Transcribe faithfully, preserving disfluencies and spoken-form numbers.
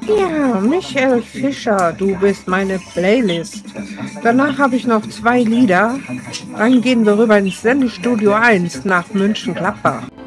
Ja, Michael Fischer, du bist meine Playlist. Danach habe ich noch zwei Lieder. Dann gehen wir rüber ins Sendestudio eins nach München-Gladbach.